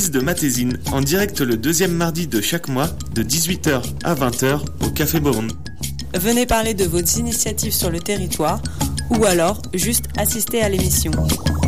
quiz de Matésine, en direct le deuxième mardi de chaque mois, de 18h à 20h, au Café Borne. Venez parler de vos initiatives sur le territoire, ou alors juste assister à l'émission.